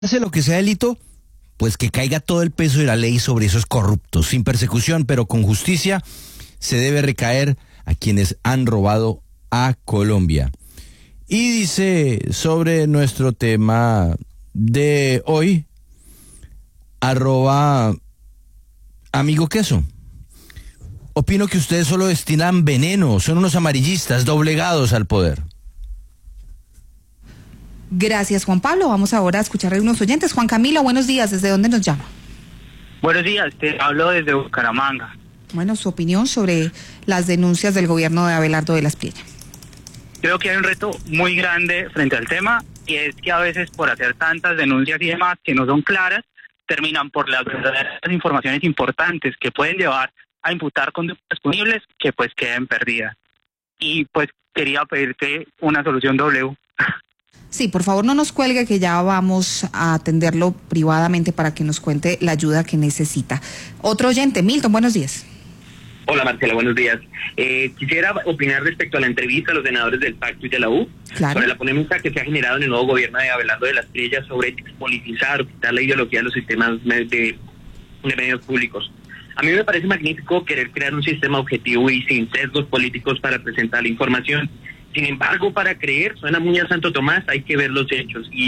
hace lo que sea delito, pues que caiga todo el peso de la ley sobre esos corruptos, sin persecución, pero con justicia. Se debe recaer a quienes han robado a Colombia. Y dice sobre nuestro tema de hoy, @amigo queso. Opino que ustedes solo destilan veneno, son unos amarillistas doblegados al poder. Gracias, Juan Pablo. Vamos ahora a escuchar a unos oyentes. Juan Camilo, buenos días. ¿Desde dónde nos llama? Buenos días, te hablo desde Bucaramanga. Bueno, su opinión sobre las denuncias del gobierno de Abelardo de la Espriella. Creo que hay un reto muy grande frente al tema, y es que a veces por hacer tantas denuncias y demás que no son claras, terminan por las verdaderas informaciones importantes que pueden llevar a imputar conductas punibles que pues queden perdidas. Y pues quería pedirte una solución W. Sí, por favor no nos cuelgue, que ya vamos a atenderlo privadamente para que nos cuente la ayuda que necesita. Otro oyente, Milton, buenos días. Hola Marcela, buenos días. Quisiera opinar respecto a la entrevista a los senadores del Pacto y de la U, Claro. sobre la polémica que se ha generado en el nuevo gobierno de Abelardo de la Espriella sobre despolitizar o quitar la ideología de los sistemas de medios públicos. A mí me parece magnífico querer crear un sistema objetivo y sin sesgos políticos para presentar la información. Sin embargo, para creer, suena muy a Santo Tomás, hay que ver los hechos. Y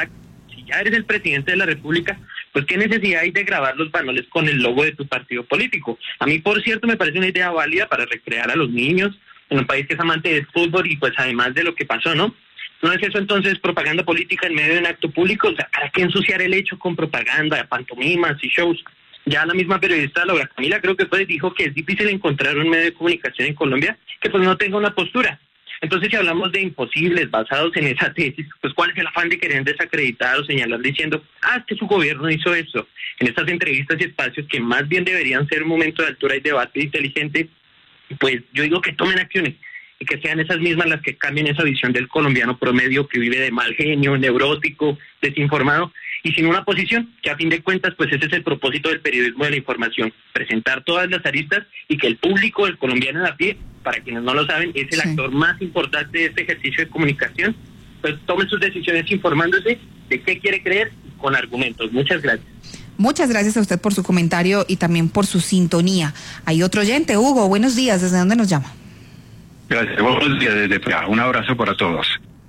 si ya eres el presidente de la República, pues qué necesidad hay de grabar los banoles con el logo de tu partido político. A mí, por cierto, me parece una idea válida para recrear a los niños en un país que es amante del fútbol y pues además de lo que pasó, ¿no? ¿No es eso entonces propaganda política en medio de un acto público? O sea, ¿para qué ensuciar el hecho con propaganda, pantomimas y shows? Ya la misma periodista Laura Camila creo que pues dijo que es difícil encontrar un medio de comunicación en Colombia que pues no tenga una postura. Entonces, si hablamos de imposibles basados en esa tesis, pues ¿cuál es el afán de querer desacreditar o señalar diciendo, es que su gobierno hizo eso? En estas entrevistas y espacios que más bien deberían ser un momento de altura y debate inteligente, pues yo digo que tomen acciones y que sean esas mismas las que cambien esa visión del colombiano promedio que vive de mal genio, neurótico, desinformado y sin una posición, que a fin de cuentas pues ese es el propósito del periodismo de la información, presentar todas las aristas y que el público, el colombiano de a pie, para quienes no lo saben, es el actor más importante de este ejercicio de comunicación, pues tome sus decisiones informándose de qué quiere creer y con argumentos. Muchas gracias. Muchas gracias a usted por su comentario y también por su sintonía. Hay otro oyente, Hugo, buenos días. ¿Desde dónde nos llama? Gracias, buenos días desde Pea. Un abrazo para todos.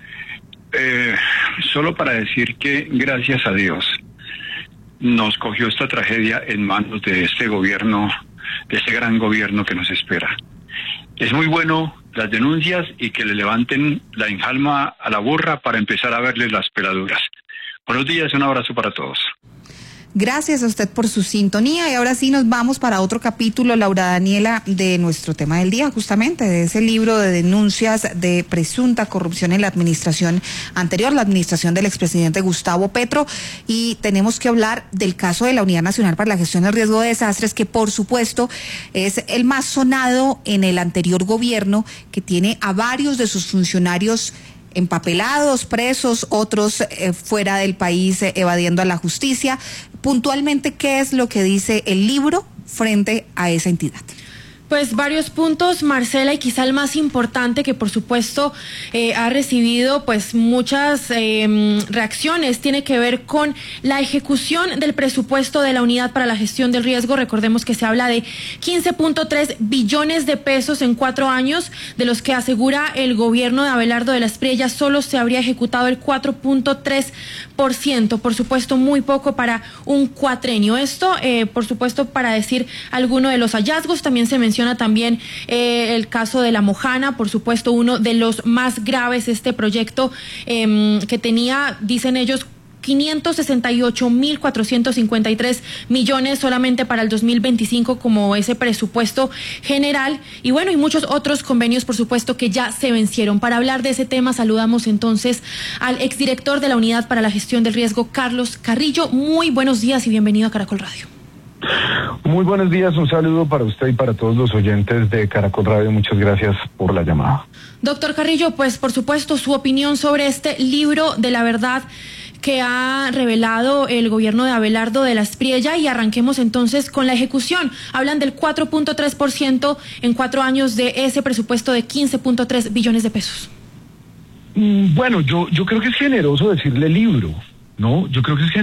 Solo para decir que gracias a Dios nos cogió esta tragedia en manos de este gobierno, de este gran gobierno que nos espera. Es muy bueno las denuncias y que le levanten la enjalma a la burra para empezar a verle las peladuras. Buenos días, un abrazo para todos. Gracias a usted por su sintonía y ahora sí nos vamos para otro capítulo, Laura Daniela, de nuestro tema del día, justamente de ese libro de denuncias de presunta corrupción en la administración anterior, la administración del expresidente Gustavo Petro, y tenemos que hablar del caso de la Unidad Nacional para la Gestión del Riesgo de Desastres, que por supuesto es el más sonado en el anterior gobierno, que tiene a varios de sus funcionarios empapelados, presos, otros fuera del país evadiendo a la justicia. Puntualmente, ¿qué es lo que dice el libro frente a esa entidad? Pues varios puntos, Marcela, y quizá el más importante que por supuesto ha recibido pues muchas reacciones, tiene que ver con la ejecución del presupuesto de la Unidad para la Gestión del Riesgo. Recordemos que se habla de 15.3 billones de pesos en 4 años, de los que asegura el gobierno de Abelardo de la Espriella solo se habría ejecutado el 4.3%, por supuesto muy poco para un cuatrenio. Esto, por supuesto, para decir alguno de los hallazgos. También se menciona también el caso de La Mojana, por supuesto uno de los más graves, este proyecto que tenía, dicen ellos, 568.453 millones solamente para el 2025 como ese presupuesto general, y bueno, y muchos otros convenios por supuesto que ya se vencieron. Para hablar de ese tema saludamos entonces al exdirector de la Unidad para la Gestión del Riesgo, Carlos Carrillo. Muy buenos días y bienvenido a Caracol Radio. Muy buenos días, un saludo para usted y para todos los oyentes de Caracol Radio. Muchas gracias por la llamada. Doctor Carrillo, pues por supuesto su opinión sobre este libro de la verdad que ha revelado el gobierno de Abelardo de la Espriella, y arranquemos entonces con la ejecución. Hablan del 4.3% en 4 años de ese presupuesto de 15.3 billones de pesos. Bueno, yo creo que es generoso decirle libro. No, yo creo que es